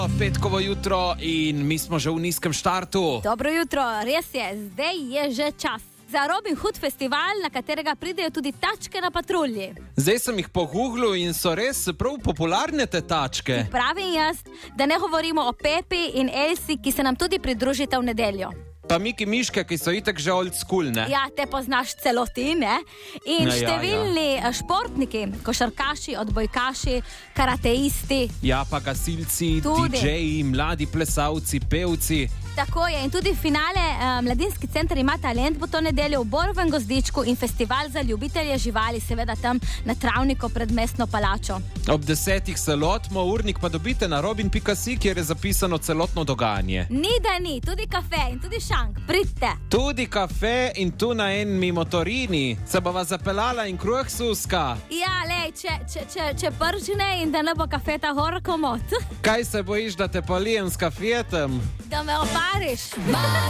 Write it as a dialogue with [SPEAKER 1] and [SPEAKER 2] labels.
[SPEAKER 1] Petkovo jutro in mi smo že v nizkem štartu.
[SPEAKER 2] Dobro jutro, res je, zdaj je že čas za Robin Hood festival, na katerega pridejo tudi tačke na patrulji.
[SPEAKER 1] Zdaj sem jih pogooglil in so res prav popularne te tačke.
[SPEAKER 2] Pravim jaz, da ne govorimo o Pepi in Elsi, ki se nam tudi pridružita v nedeljo.
[SPEAKER 1] Pa Miki Miške, ki so itak že old school, ne?
[SPEAKER 2] Ja, te poznaš celo ti, ne? In
[SPEAKER 1] Ja,
[SPEAKER 2] številni športniki, košarkaši, odbojkaši, karateisti.
[SPEAKER 1] Ja, pa gasilci,
[SPEAKER 2] Tudi.
[SPEAKER 1] DJ-ji, mladi plesalci, pevci.
[SPEAKER 2] Tako je, in tudi finale Mladinski center ima talent, bo to nedeljo v Borovem gozdičku in festival za ljubitelje živali, seveda tam na travniku pred mestno palačo.
[SPEAKER 1] Ob 10 se lotimo, urnik pa dobite na robin.si, kjer je zapisano celotno dogajanje.
[SPEAKER 2] Ni da ni, tudi kafe in tudi šank, pridite.
[SPEAKER 1] Tudi kafe in tu na enmi motorini. Se bova zapeljala in kruh suska.
[SPEAKER 2] Ja, lej, če pržne in da ne bo kafeta hor komot.
[SPEAKER 1] Kaj se bojiš, da te polijem s kafetem?
[SPEAKER 2] Da me opariš.